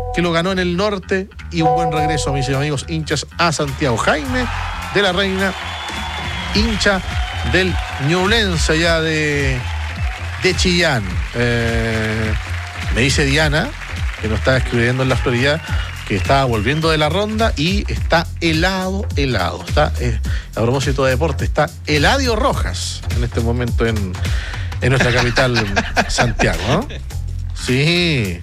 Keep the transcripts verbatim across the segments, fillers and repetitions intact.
que lo ganó en el norte, y un buen regreso, mis amigos hinchas, a Santiago. Jaime de la Reina, hincha del Ñublense allá de, de Chillán. Eh, me dice Diana, que nos está escribiendo en la Florida, que estaba volviendo de la ronda y está helado, helado. Está, eh, a propósito de deporte, está Eladio Rojas en este momento en, en nuestra capital, Santiago, ¿no? Sí.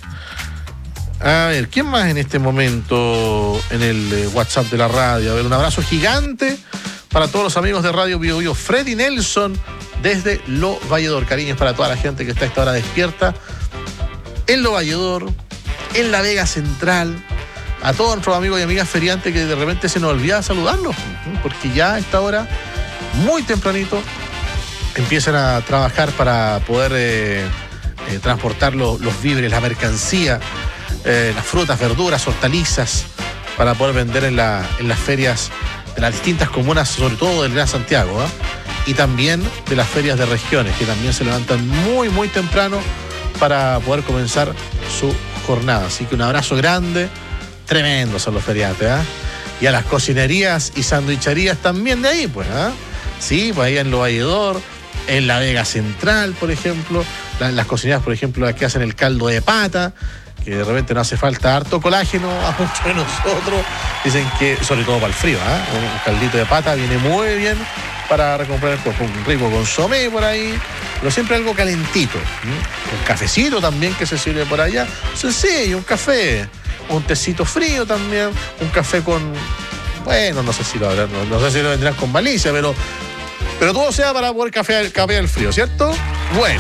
A ver, ¿quién más en este momento en el eh, WhatsApp de la radio? A ver, un abrazo gigante para todos los amigos de Radio Bio Bio. Freddy Nelson desde Lo Valledor. Cariños para toda la gente que está a esta hora despierta en Lo Valledor, en la Vega Central. A todos nuestros amigos y amigas feriantes que de repente se nos olvida saludarlos, porque ya a esta hora, muy tempranito, empiezan a trabajar para poder eh, eh, transportar los, los víveres, la mercancía, eh, las frutas, verduras, hortalizas, para poder vender en, la, en las ferias de las distintas comunas, sobre todo del Gran Santiago, ¿eh? Y también de las ferias de regiones, que también se levantan muy, muy temprano para poder comenzar su jornada. Así que un abrazo grande. Tremendos son los feriantes, ¿eh? Y a las cocinerías y sandwicherías también de ahí, pues, ¿eh? Sí, pues ahí en Lo Valledor, en la Vega Central, por ejemplo. La, las cocinerías, por ejemplo, las que hacen el caldo de pata, que de repente no hace falta harto colágeno a muchos de nosotros. Dicen que, sobre todo para el frío, ¿eh? Un caldito de pata viene muy bien para recomprar el cuerpo. Un rico consomé por ahí, pero siempre algo calentito. ¿Mm? Un cafecito también que se sirve por allá. Sencillo, un café. Un tecito frío también, un café con, bueno, no sé si lo no, no sé si lo vendrán con malicia, pero, pero todo sea para poder cafear, cafear el frío, ¿cierto? Bueno.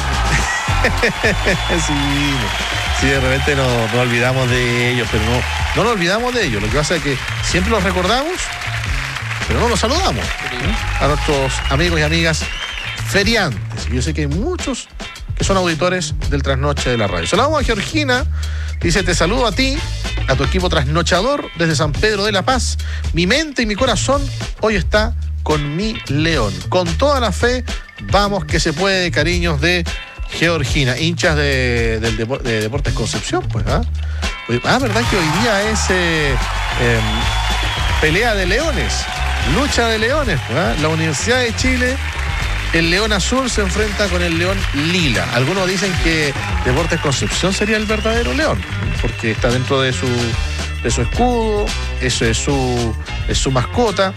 sí, sí, de repente nos no olvidamos de ellos, pero no, no nos olvidamos de ellos. Lo que pasa es que siempre los recordamos, pero no los saludamos, ¿eh? A nuestros amigos y amigas feriantes. Yo sé que hay muchos que son auditores del Trasnoche de la Radio. Saludamos a Georgina. Dice, te saludo a ti, a tu equipo trasnochador desde San Pedro de la Paz. Mi mente y mi corazón hoy está con mi león. Con toda la fe, vamos que se puede, cariños de Georgina. Hinchas de, del Depor- de Deportes Concepción, pues, ¿ah? ¿eh? Ah, ¿verdad que hoy día es eh, eh, pelea de leones? Lucha de leones, ¿eh? La Universidad de Chile... El León Azul se enfrenta con el León Lila. Algunos dicen que Deportes Concepción sería el verdadero león, porque está dentro de su, de su escudo, eso es su, es su mascota.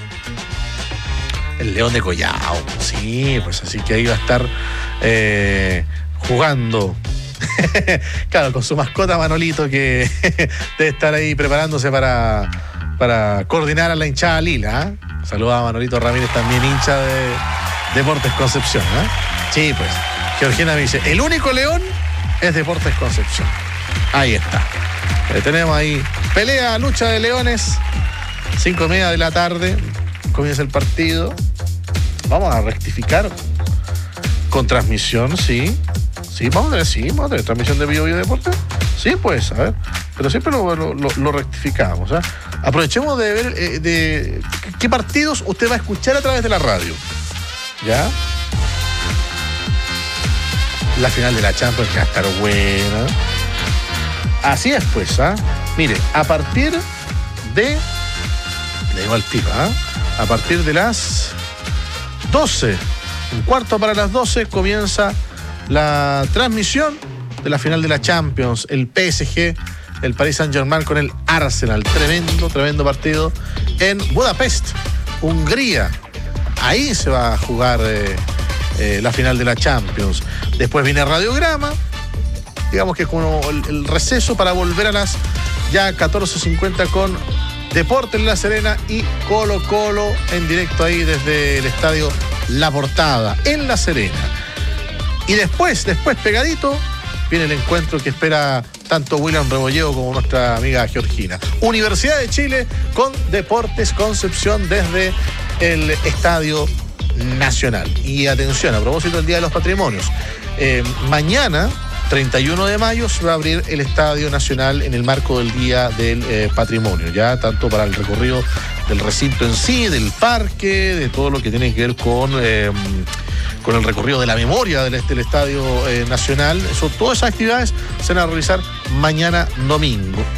El León de Collao, sí, pues así que ahí va a estar eh, jugando. Claro, con su mascota Manolito, que debe estar ahí preparándose para, para coordinar a la hinchada Lila, ¿eh? Saluda a Manolito Ramírez, también hincha de Deportes Concepción, ¿eh? Sí, pues. Georgina me dice, el único león es Deportes Concepción. Ahí está. Eh, tenemos ahí pelea, lucha de leones. Cinco y media de la tarde. Comienza el partido. Vamos a rectificar. Con transmisión, sí. Sí, vamos a tener, sí, vamos a tener transmisión de Bio Bio Deportes. Sí, pues, a ver. Pero siempre lo, lo, lo, lo rectificamos, ¿eh? Aprovechemos de ver eh, de qué partidos usted va a escuchar a través de la radio. ¿Ya? La final de la Champions, que va a estar buena. Así es, pues, ¿ah? ¿eh? Mire, a partir de... Le digo al tiro, ¿ah? ¿eh? A partir de las doce, un cuarto para las doce, comienza la transmisión de la final de la Champions. El P S G, el Paris Saint-Germain con el Arsenal. Tremendo, tremendo partido en Budapest, Hungría. Ahí se va a jugar eh, eh, la final de la Champions. Después viene Radiograma, digamos que es como el, el receso para volver a las ya catorce cincuenta con Deportes La Serena y Colo Colo en directo ahí desde el estadio La Portada, en La Serena. Y después, después pegadito, viene el encuentro que espera tanto William Rebolledo como nuestra amiga Georgina. Universidad de Chile con Deportes Concepción desde el Estadio Nacional. Y atención, a propósito del Día de los Patrimonios, eh, mañana, treinta y uno de mayo, se va a abrir el Estadio Nacional en el marco del Día del eh, Patrimonio, ya tanto para el recorrido del recinto en sí, del parque, de todo lo que tiene que ver con... Eh, con el recorrido de la memoria del, del Estadio eh, Nacional. Eso, todas esas actividades se van a realizar mañana domingo.